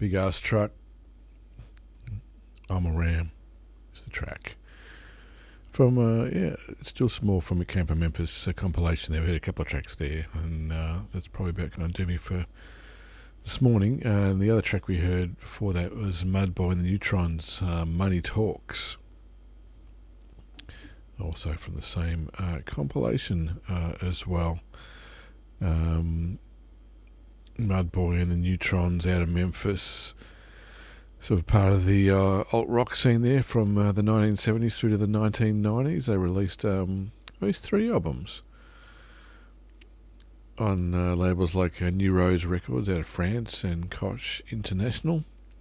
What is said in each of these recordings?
Big ass truck. I'm a Ram. It's the track. From, it's still small from It Came From Memphis compilation there. We had a couple of tracks there, and that's probably about going to do me for this morning. And the other track we heard before that was Mudboy and the Neutrons, Money Talks. Also from the same compilation as well. Mudboy and the Neutrons out of Memphis. Sort of part of the alt rock scene there from the 1970s through to the 1990s. They released at least 3 albums on labels like New Rose Records out of France and Koch International.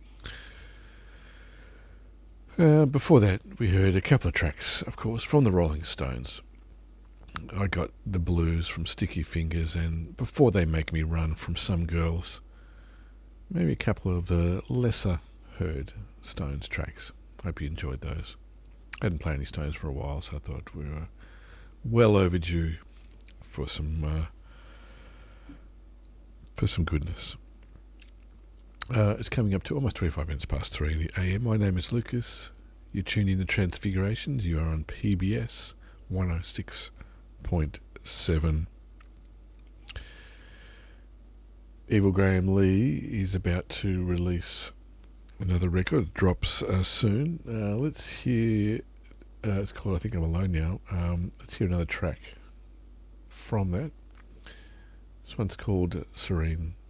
Before that, we heard a couple of tracks, of course, from the Rolling Stones. I got The Blues from Sticky Fingers, and Before They Make Me Run from Some Girls. Maybe a couple of the lesser heard Stones tracks. Hope you enjoyed those. I hadn't played any Stones for a while, so I thought we were well overdue for some goodness. It's coming up to almost 25 minutes past 3 a.m. My name is Lucas. You're tuned in to Transfigurations. You are on PBS 106.7. Evil Graham Lee is about to release another record. It drops soon. Let's hear, it's called I Think I'm Alone Now. Let's hear another track from that. This one's called Serene.